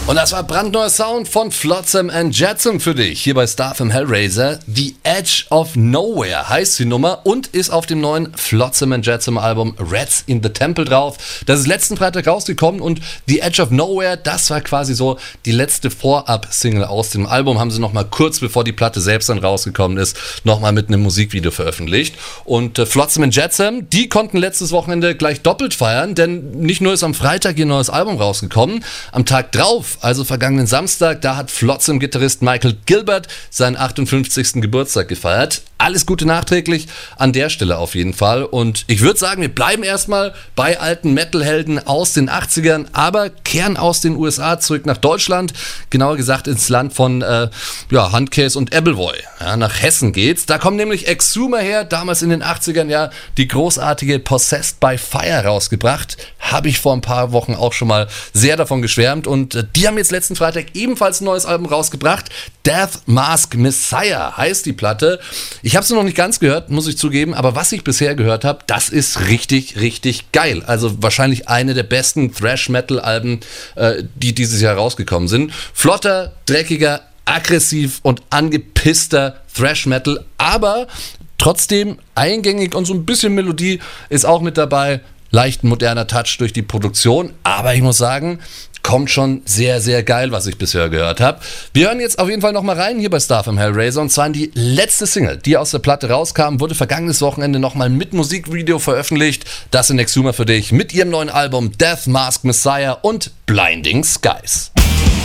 Und das war brandneuer Sound von Flotsam and Jetsam für dich, hier bei Starfm Hellraiser. The Edge of Nowhere heißt die Nummer und ist auf dem neuen Flotsam and Jetsam Album Rats in the Temple drauf. Das ist letzten Freitag rausgekommen und The Edge of Nowhere, das war quasi so die letzte Vorab-Single aus dem Album. Haben sie nochmal kurz bevor die Platte selbst dann rausgekommen ist, nochmal mit einem Musikvideo veröffentlicht. Und Flotsam and Jetsam, die konnten letztes Wochenende gleich doppelt feiern, denn nicht nur ist am Freitag ihr neues Album rausgekommen, am Tag drauf, also vergangenen Samstag, da hat Flotsam-Gitarrist Michael Gilbert seinen 58. Geburtstag gefeiert. Alles Gute nachträglich an der Stelle auf jeden Fall. Und ich würde sagen, wir bleiben erstmal bei alten Metal-Helden aus den 80ern, aber kehren aus den USA zurück nach Deutschland, genauer gesagt ins Land von Handcase und Appleboy. Ja, nach Hessen geht's. Da kommen nämlich Exhumer her, damals in den 80ern ja die großartige Possessed by Fire rausgebracht. Habe ich vor ein paar Wochen auch schon mal sehr davon geschwärmt und die haben jetzt letzten Freitag ebenfalls ein neues Album rausgebracht. Death Mask Messiah heißt die Platte. Ich habe sie noch nicht ganz gehört, muss ich zugeben, aber was ich bisher gehört habe, das ist richtig, richtig geil. Also wahrscheinlich eine der besten Thrash-Metal-Alben, die dieses Jahr rausgekommen sind. Flotter, dreckiger, aggressiv und angepisster Thrash-Metal, aber trotzdem eingängig und so ein bisschen Melodie ist auch mit dabei. Leicht ein moderner Touch durch die Produktion, aber ich muss sagen, kommt schon sehr, sehr geil, was ich bisher gehört habe. Wir hören jetzt auf jeden Fall nochmal rein hier bei Starfm Hellraiser und zwar in die letzte Single, die aus der Platte rauskam, wurde vergangenes Wochenende nochmal mit Musikvideo veröffentlicht. Das sind Exhumer für dich mit ihrem neuen Album Death Mask Messiah und Blinding Skies.